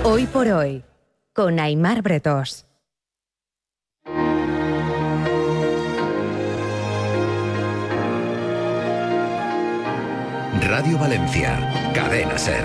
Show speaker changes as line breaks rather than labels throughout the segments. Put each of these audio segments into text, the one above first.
Hoy por hoy, con Aimar Bretós.
Radio Valencia, Cadena SER.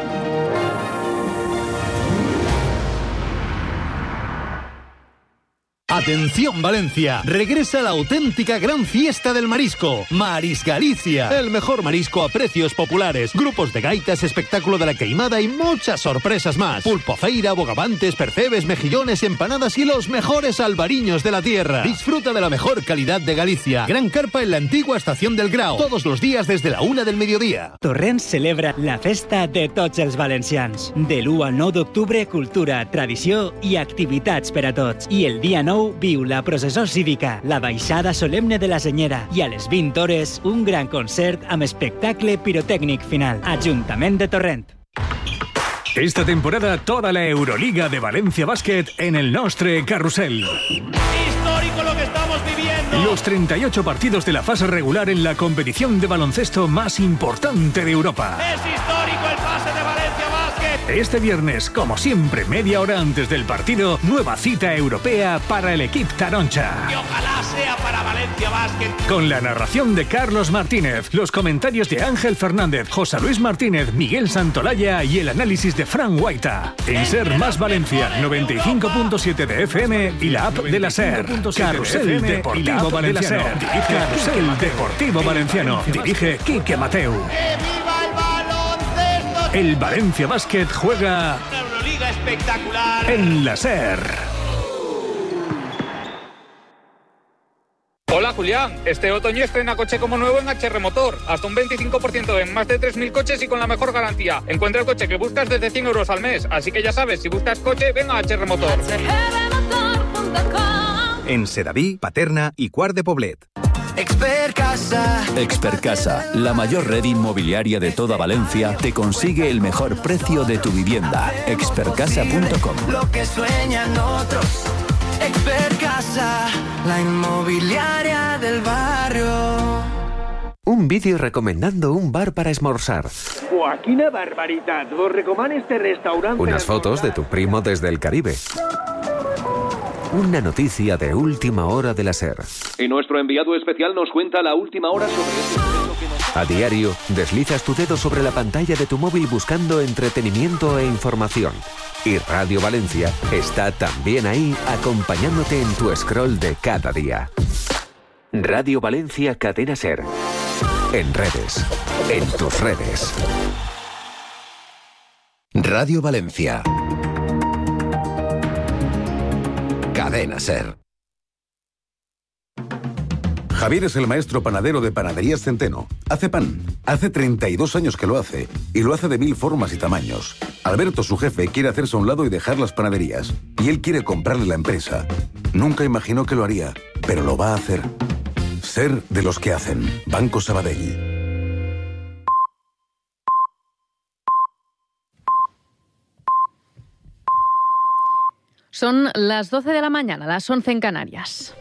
Atención Valencia, regresa la auténtica gran fiesta del marisco, Maris Galicia, el mejor marisco a precios populares, grupos de gaitas, espectáculo de la queimada y muchas sorpresas más. Pulpo feira, bogavantes, percebes, mejillones, empanadas y los mejores albariños de la tierra. Disfruta de la mejor calidad de Galicia. Gran carpa en la antigua estación del Grau, todos los días desde la 1 del mediodía.
Torrent celebra la festa de tots els valencians. De l'1 al 9 d'octubre, cultura, tradició i activitats per a tots. I el dia 9 viu la processó cívica, la baixada solemne de la Senyera i a les 20 hores un gran concert amb espectacle pirotècnic final. Ajuntament de Torrent.
Esta temporada toda la Euroliga de Valencia Basket en el Nostre Carrusel.
Histórico lo que estamos viviendo.
Los 38 partidos de la fase regular en la competición de baloncesto más importante de Europa.
Es histórico el pase de Valencia Basket.
Este viernes, como siempre, media hora antes del partido, nueva cita europea para el equipo taroncha.
Y ojalá sea para Valencia Basket.
Con la narración de Carlos Martínez, los comentarios de Ángel Fernández, José Luis Martínez, Miguel Santolaya y el análisis de Fran Guaita. En SER Más Valencia, 95.7 de FM y la app de la SER. Carrusel Deportivo Valenciano. Dirige Carrusel Deportivo Valenciano. Dirige Quique Mateu.
¡Que viva el baloncesto!
El Valencia Basket juega
Una Euroliga espectacular.
en la SER.
Hola Julián, este otoño estrena coche como nuevo en HR Motor. Hasta un 25% en más de 3.000 coches y con la mejor garantía. Encuentra el coche que buscas desde 100 euros al mes. Así que ya sabes, si buscas coche, ven a HR Motor.
En Sedaví, Paterna y Quart de Poblet.
Expert Casa.
Expert Casa, la mayor red inmobiliaria de toda Valencia, te consigue el mejor precio de tu vivienda. expertcasa.com.
Lo que sueñan otros. Expert Casa, la inmobiliaria del barrio.
Un vídeo recomendando un bar para esmorzar.
¡Uah, quina barbaritat! Vos recomano este restaurante.
Unas fotos de tu primo desde el Caribe. Una noticia de última hora de la SER.
Y nuestro enviado especial nos cuenta la última hora sobre este suceso que nos...
A diario, deslizas tu dedo sobre la pantalla de tu móvil buscando entretenimiento e información. Y Radio Valencia está también ahí acompañándote en tu scroll de cada día. Radio Valencia Cadena SER. En redes. En tus redes.
Radio Valencia. Cadena SER.
Javier es el maestro panadero de Panaderías Centeno. Hace pan. Hace 32 años que lo hace. Y lo hace de 1000 formas y tamaños. Alberto, su jefe, quiere hacerse a un lado y dejar las panaderías. Y él quiere comprarle la empresa. Nunca imaginó que lo haría, pero lo va a hacer. Ser de los que hacen. Banco Sabadell.
Son las 12 de la mañana, las 11 en Canarias.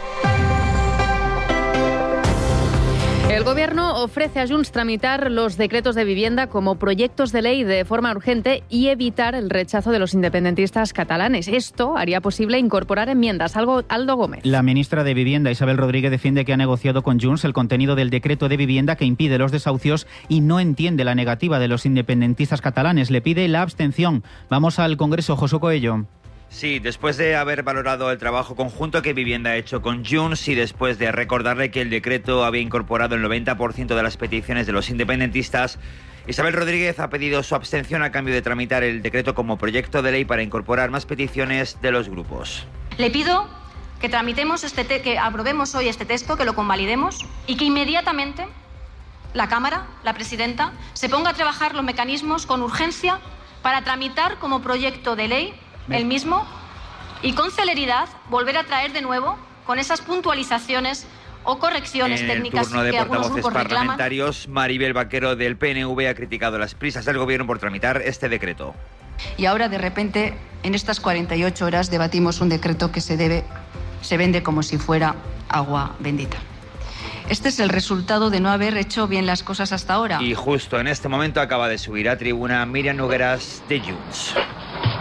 El Gobierno ofrece a Junts tramitar los decretos de vivienda como proyectos de ley de forma urgente y evitar el rechazo de los independentistas catalanes. Esto haría posible incorporar enmiendas. Aldo Gómez.
La ministra de Vivienda, Isabel Rodríguez, defiende que ha negociado con Junts el contenido del decreto de vivienda que impide los desahucios y no entiende la negativa de los independentistas catalanes. Le pide la abstención. Vamos al Congreso, Josu Coello.
Sí, después de haber valorado el trabajo conjunto que Vivienda ha hecho con Junts y después de recordarle que el decreto había incorporado el 90% de las peticiones de los independentistas, Isabel Rodríguez ha pedido su abstención a cambio de tramitar el decreto como proyecto de ley para incorporar más peticiones de los grupos.
Le pido que tramitemos que aprobemos hoy este texto, que lo convalidemos y que inmediatamente la Cámara, la Presidenta, se ponga a trabajar los mecanismos con urgencia para tramitar como proyecto de ley el mismo y con celeridad volver a traer de nuevo con esas puntualizaciones o correcciones técnicas
que algunos grupos reclaman. En el turno de portavoces parlamentarios, Maribel Vaquero del PNV ha criticado las prisas del Gobierno por tramitar este decreto.
Y ahora de repente en estas 48 horas debatimos un decreto que se vende como si fuera agua bendita. Este es el resultado de no haber hecho bien las cosas hasta ahora.
Y justo en este momento acaba de subir a tribuna Míriam Nogueras de Junts.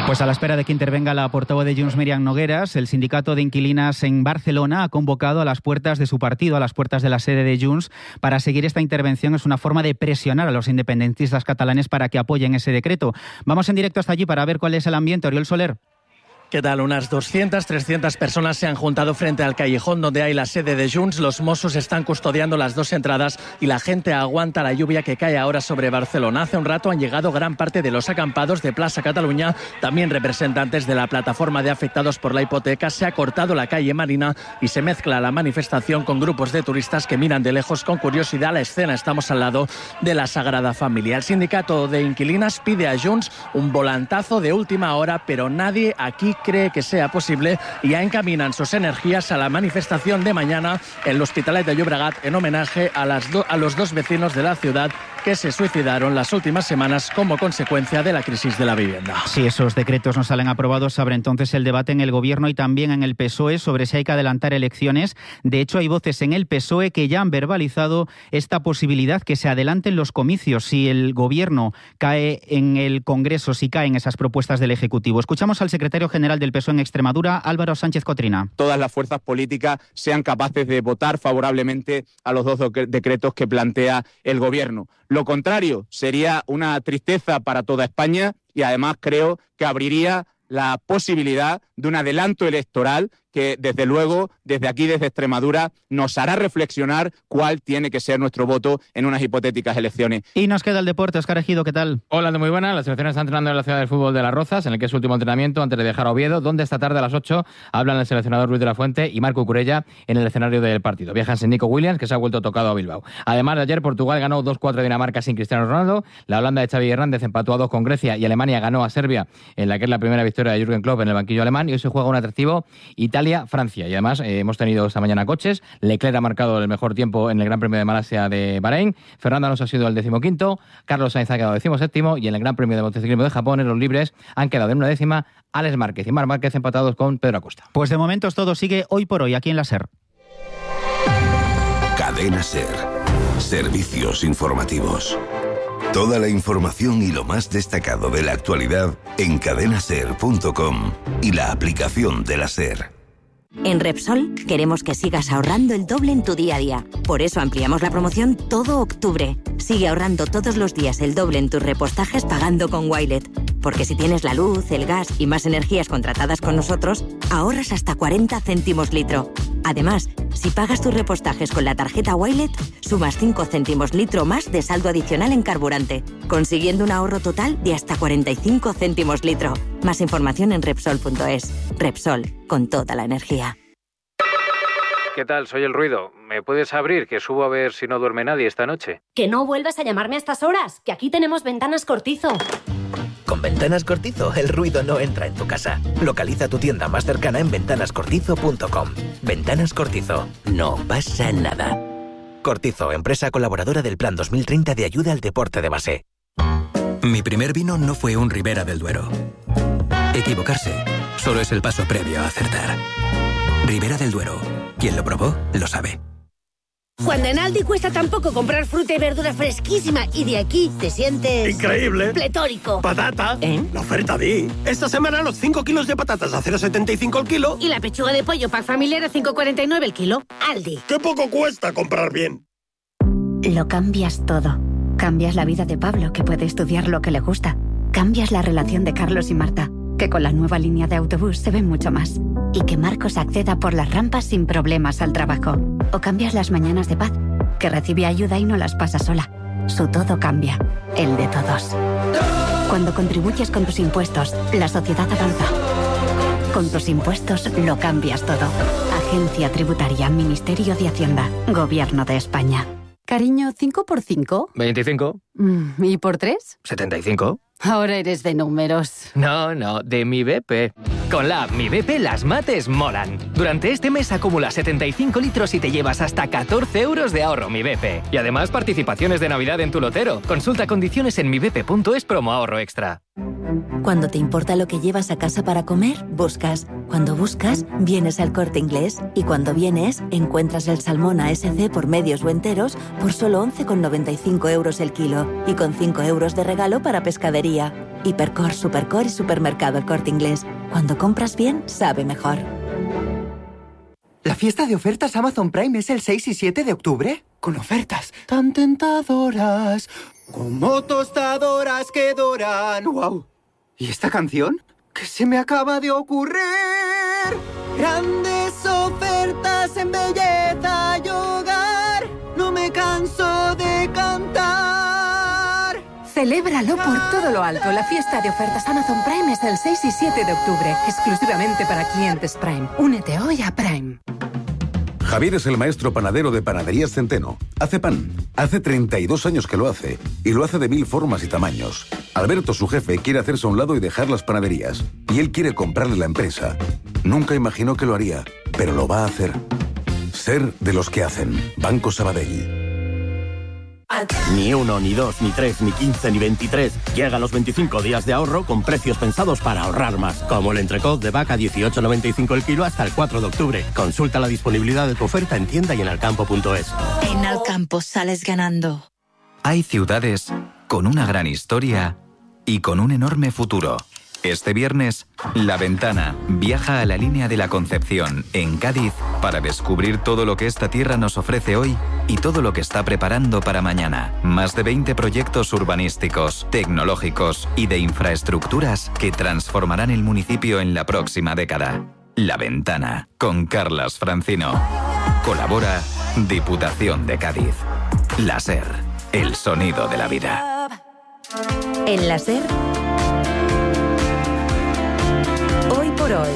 Pues a la espera de que intervenga la portavoz de Junts, Míriam Nogueras, el sindicato de inquilinas en Barcelona ha convocado a las puertas de su partido, a las puertas de la sede de Junts, para seguir esta intervención. Es una forma de presionar a los independentistas catalanes para que apoyen ese decreto. Vamos en directo hasta allí para ver cuál es el ambiente. Oriol Soler.
¿Qué tal? Unas 200, 300 personas se han juntado frente al callejón donde hay la sede de Junts. Los Mossos están custodiando las dos entradas y la gente aguanta la lluvia que cae ahora sobre Barcelona. Hace un rato han llegado gran parte de los acampados de Plaça Catalunya, también representantes de la plataforma de afectados por la hipoteca. Se ha cortado la calle Marina y se mezcla la manifestación con grupos de turistas que miran de lejos con curiosidad la escena. Estamos al lado de la Sagrada Familia. El sindicato de inquilinas pide a Junts un volantazo de última hora, pero nadie aquí cree que sea posible y ya encaminan sus energías a la manifestación de mañana en el Hospitalet de Llobregat en homenaje a los dos vecinos de la ciudad que se suicidaron las últimas semanas como consecuencia de la crisis de la vivienda.
Si esos decretos no salen aprobados, abre entonces el debate en el Gobierno y también en el PSOE sobre si hay que adelantar elecciones. De hecho, hay voces en el PSOE que ya han verbalizado esta posibilidad, que se adelanten los comicios si el Gobierno cae en el Congreso, si caen esas propuestas del Ejecutivo. Escuchamos al secretario general del PSOE en Extremadura, Álvaro Sánchez Cotrina.
Todas las fuerzas políticas sean capaces de votar favorablemente a los dos decretos que plantea el Gobierno. Lo contrario sería una tristeza para toda España y además creo que abriría la posibilidad de un adelanto electoral que, desde luego, desde aquí, desde Extremadura, nos hará reflexionar cuál tiene que ser nuestro voto en unas hipotéticas elecciones.
Y nos queda el deporte. Óscar Ejido, ¿qué tal?
Hola, muy buena. La selección está entrenando en la ciudad del fútbol de Las Rozas, en el que es su último entrenamiento antes de dejar a Oviedo, donde esta tarde a las 8 hablan el seleccionador Luis de la Fuente y Marco Curella en el escenario del partido. Viajan sin Nico Williams, que se ha vuelto tocado a Bilbao. Además de ayer, Portugal ganó 2-4 a Dinamarca sin Cristiano Ronaldo. La Holanda de Xavi Hernández empató a 2 con Grecia y Alemania ganó a Serbia, en la que es la primera victoria de Jürgen Klopp en el banquillo alemán. Y hoy se juega un atractivo Italia-Francia. Y además hemos tenido esta mañana coches. Leclerc ha marcado el mejor tiempo en el Gran Premio de Malasia de Bahrein. Fernando Alonso ha sido el 15º. Carlos Sainz ha quedado 17º. Y en el Gran Premio de Motociclismo de Japón, en los libres, han quedado en 1ª Alex Márquez y Marc Márquez empatados con Pedro Acosta.
Pues de momento todo sigue hoy por hoy aquí en la SER.
Cadena SER. Servicios informativos. Toda la información y lo más destacado de la actualidad en cadenaser.com y la aplicación de la SER.
En Repsol queremos que sigas ahorrando el doble en tu día a día. Por eso ampliamos la promoción todo octubre. Sigue ahorrando todos los días el doble en tus repostajes pagando con Wilet. Porque si tienes la luz, el gas y más energías contratadas con nosotros, ahorras hasta 40 céntimos litro. Además, si pagas tus repostajes con la tarjeta Wilet, sumas 5 céntimos litro más de saldo adicional en carburante, consiguiendo un ahorro total de hasta 45 céntimos litro. Más información en Repsol.es. Repsol, con toda la energía.
¿Qué tal? Soy El Ruido. ¿Me puedes abrir, que subo a ver si no duerme nadie esta noche?
Que no vuelvas a llamarme a estas horas, que aquí tenemos Ventanas Cortizo.
Con Ventanas Cortizo, el ruido no entra en tu casa. Localiza tu tienda más cercana en ventanascortizo.com. Ventanas Cortizo. No pasa nada. Cortizo, empresa colaboradora del Plan 2030 de ayuda al deporte de base.
Mi primer vino no fue un Ribera del Duero. Equivocarse solo es el paso previo a acertar. Ribera del Duero. Quien lo probó, lo sabe.
Cuando en Aldi cuesta tan poco comprar fruta y verdura fresquísima y de aquí te sientes...
¡increíble!
¡Pletórico!
¡Patata! La oferta di. Esta semana los 5 kilos de patatas a 0,75 el kilo.
Y la pechuga de pollo pack familiar a 5,49 el kilo. Aldi.
¡Qué poco cuesta comprar bien!
Lo cambias todo. Cambias la vida de Pablo, que puede estudiar lo que le gusta. Cambias la relación de Carlos y Marta, que con la nueva línea de autobús se ven mucho más. Y que Marcos acceda por las rampas sin problemas al trabajo. O cambias las mañanas de Paz, que recibe ayuda y no las pasa sola. Su todo cambia, el de todos. Cuando contribuyes con tus impuestos, la sociedad avanza. Con tus impuestos lo cambias todo. Agencia Tributaria, Ministerio de Hacienda, Gobierno de España.
Cariño, ¿5 por 5?
25.
¿Y por 3?
75.
Ahora eres de números.
No, de mi BP. Con la app Mi BP las mates molan. Durante este mes acumula 75 litros y te llevas hasta 14 euros de ahorro Mi BP. Y además participaciones de Navidad en tu lotero. Consulta condiciones en mibp.es promo ahorro extra.
Cuando te importa lo que llevas a casa para comer, buscas. Cuando buscas, vienes al Corte Inglés. Y cuando vienes, encuentras el salmón ASC por medios o enteros por solo 11,95 euros el kilo. Y con 5 euros de regalo para pescadería. Hipercor, Supercor y Supermercado El Corte Inglés. Cuando compras bien, sabe mejor.
¿La fiesta de ofertas Amazon Prime es el 6 y 7 de octubre? Con ofertas tan tentadoras, como tostadoras que doran. ¡Wow! ¿Y esta canción? ¿Qué se me acaba de ocurrir? Grandes ofertas en belleza y hogar. No me canso de cantar.
Celébralo por todo lo alto. La fiesta de ofertas Amazon Prime es el 6 y 7 de octubre, exclusivamente para clientes Prime. Únete hoy a Prime.
Javier es el maestro panadero de Panaderías Centeno. Hace pan. Hace 32 años que lo hace. Y lo hace de 1000 formas y tamaños. Alberto, su jefe, quiere hacerse a un lado y dejar las panaderías. Y él quiere comprarle la empresa. Nunca imaginó que lo haría, pero lo va a hacer. Ser de los que hacen. Banco Sabadell.
Ni 1, ni 2, ni 3, ni 15, ni 23. Llegan los 25 días de ahorro con precios pensados para ahorrar más. Como el entrecot de vaca 18,95 el kilo hasta el 4 de octubre. Consulta la disponibilidad de tu oferta en tienda y en alcampo.es.
En Alcampo sales ganando.
Hay ciudades con una gran historia y con un enorme futuro. Este viernes, La Ventana viaja a la línea de la Concepción, en Cádiz, para descubrir todo lo que esta tierra nos ofrece hoy y todo lo que está preparando para mañana. Más de 20 proyectos urbanísticos, tecnológicos y de infraestructuras que transformarán el municipio en la próxima década. La Ventana, con Carlas Francino. Colabora Diputación de Cádiz. La SER, el sonido de la vida.
En la SER, Hoy por Hoy,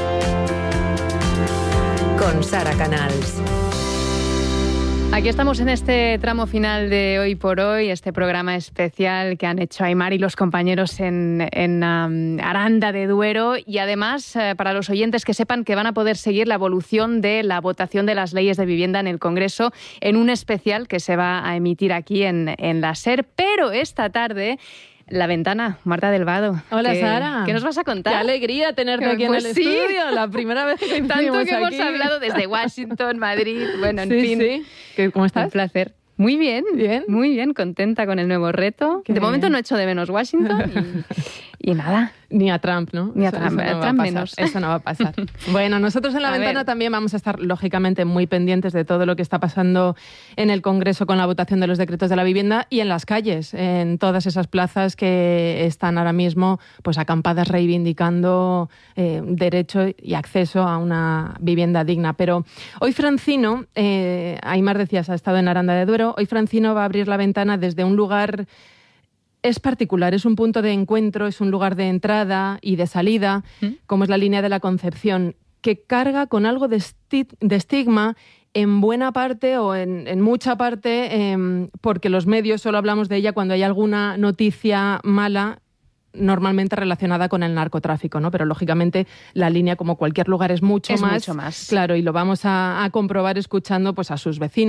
con Sara Canals.
Aquí estamos en este tramo final de Hoy por Hoy, este programa especial que han hecho Aimar y los compañeros en Aranda de Duero, y además para los oyentes que sepan que van a poder seguir la evolución de la votación de las leyes de vivienda en el Congreso en un especial que se va a emitir aquí en la SER, pero esta tarde... La Ventana, Marta del Vado.
Hola, Sara.
¿Qué nos vas a contar?
Qué alegría tenerte aquí en el estudio. La primera vez que coincidimos
tanto que
aquí.
hemos hablado desde Washington, Madrid, bueno, en
sí,
fin.
Sí. ¿Cómo estás?
Un placer. Muy bien, muy bien, contenta con el nuevo reto. De momento no echo de menos Washington y nada.
Ni a Trump, ¿no?
Ni a Trump,
eso no
Trump menos.
Eso no va a pasar. Bueno, nosotros en La Ventana también vamos a estar, lógicamente, muy pendientes de todo lo que está pasando en el Congreso con la votación de los decretos de la vivienda y en las calles, en todas esas plazas que están ahora mismo pues acampadas reivindicando derecho y acceso a una vivienda digna. Pero hoy Francino, Aimar decías, ha estado en Aranda de Duero, hoy Francino va a abrir La Ventana desde un lugar... Es particular, es un punto de encuentro, es un lugar de entrada y de salida, como es la línea de la Concepción, que carga con algo de estigma en buena parte o en mucha parte, porque los medios solo hablamos de ella cuando hay alguna noticia mala, normalmente relacionada con el narcotráfico, ¿no? Pero lógicamente la línea, como cualquier lugar, es mucho más. Claro, y lo vamos a comprobar escuchando pues a sus vecinos.